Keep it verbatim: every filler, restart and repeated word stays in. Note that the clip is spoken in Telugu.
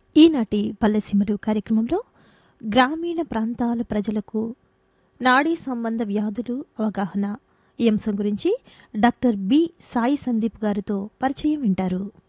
ఈనాటి పల్లెసీమలు కార్యక్రమంలో గ్రామీణ ప్రాంతాల ప్రజలకు నాడీ సంబంధ వ్యాధులు అవగాహన ఈ అంశం గురించి డాక్టర్ బి సాయి సందీప్ గారితో పరిచయం వింటారు.